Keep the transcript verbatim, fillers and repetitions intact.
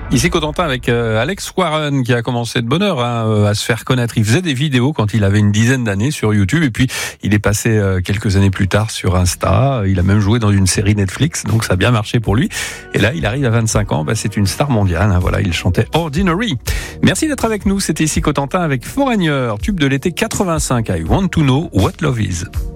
Ici Cotentin avec euh, Alex Warren qui a commencé de bonne heure hein, à se faire connaître. Il faisait des vidéos quand il avait une dizaine d'années sur YouTube et puis il est passé euh, quelques années plus tard sur Insta. Il a même joué dans une série Netflix, donc ça a bien marché pour lui. Et là, il arrive à vingt-cinq ans, bah, c'est une star mondiale. Hein, voilà, il chantait Ordinary. Merci d'être avec nous. C'était ici Cotentin avec Foreigner, tube de l'été quatre-vingt-cinq. I want to know what love is.